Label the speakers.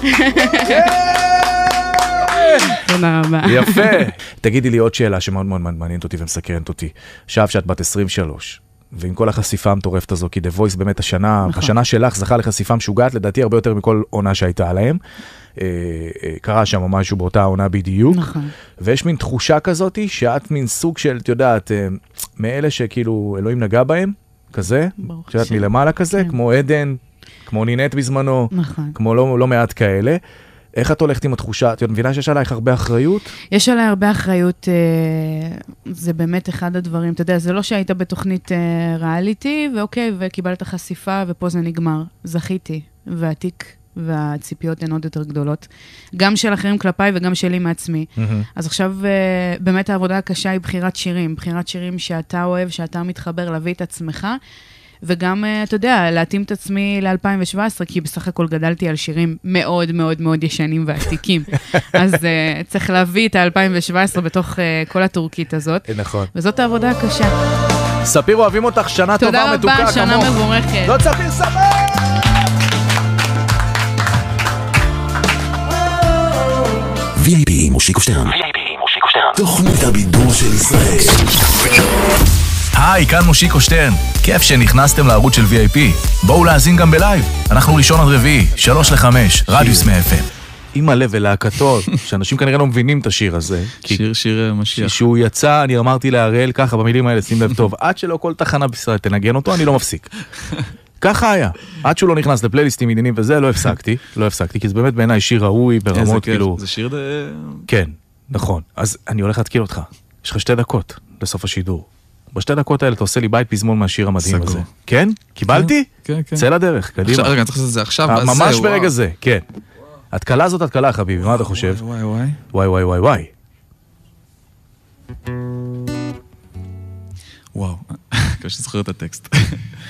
Speaker 1: תודה רבה.
Speaker 2: יפה. תגידי לי עוד שאלה שמאוד מאוד מעניינת אותי ומסקרנת אותי. עכשיו שאת בת 23, ועם כל החשיפה המטורפת הזו, כי The Voice באמת השנה שלך זכה לחשיפה משוגעת, לדעתי הרבה יותר מכל עונה שהייתה עליהם. קרה שם משהו באותה עונה בדיוק.
Speaker 1: נכון.
Speaker 2: ויש מין תחושה כזאת, שאת מין סוג של, את יודעת, מאלה שכאילו אלוהים נגע בהם, כזה, שאת מלמעלה כזה, כמו עדן, כמו נינט בזמנו, כמו לא מעט כאלה. איך את הולכת עם התחושה? את מבינה שיש עלייך הרבה אחריות?
Speaker 1: יש עליי הרבה אחריות, זה באמת אחד הדברים, אתה יודע, זה לא שהיית בתוכנית ריאליטי, ואוקיי, וקיבלת חשיפה, ופה זה נגמר. זכיתי, והתיק והציפיות הן עוד יותר גדולות. גם של אחרים כלפיי וגם שלי מעצמי. אז עכשיו, באמת העבודה הקשה היא בחירת שירים. בחירת שירים שאתה אוהב, שאתה מתחבר, להביא את עצמך, וגם, אתה יודע, להתאים את עצמי ל-2017, כי בסך הכל גדלתי על שירים מאוד מאוד מאוד ישנים ועתיקים. אז צריך להביא את ה-2017 בתוך כל הטורקית הזאת.
Speaker 2: נכון.
Speaker 1: וזאת העבודה הקשה.
Speaker 2: ספיר, אוהבים אותך, שנה טובה, מתוקה כמוך.
Speaker 1: תודה רבה, שנה מבורכת.
Speaker 2: זאת ספיר סבבה!
Speaker 3: VIP עם מושיקו שטרן. תוכנית הבידור של ישראל.
Speaker 4: היי, כאן מושיקו שטרן. כיף שנכנסתם לערוץ של VIP. בואו להאזין גם בלייב. אנחנו ראשון עד רביעי, 3-5, רדיוס מ-FM.
Speaker 2: עם הלב ולהקתו, שאנשים כנראה לא מבינים את השיר הזה.
Speaker 4: שיר משיח.
Speaker 2: כשהוא יצא, אני אמרתי להראל ככה במילים האלה, שים לב טוב, עד שלא כל תחנה בישראל תנגן אותו, אני לא מפסיק. ככה היה. עד שהוא לא נכנס לפלייליסטים עניינים וזה, לא הפסקתי, כי זה באמת בעיניי שיר ראוי ברמות כאילו...
Speaker 4: זה שיר
Speaker 2: כן, נכון. אז אני הולך להתקיל אותך. יש לך 2 דקות לסוף השידור. ב2 דקות האלה אתה עושה לי בית פזמון מהשיר המדהים הזה. כן? קיבלתי?
Speaker 4: כן.
Speaker 2: צא לדרך, קדימה.
Speaker 4: רגע, אני צריך לעשות את זה עכשיו.
Speaker 2: ממש ברגע זה, כן. התקלה זאת התקלה, חביבי, מה אתה חושב? וואי.
Speaker 4: וואו, קשה שזוכר את הטקסט.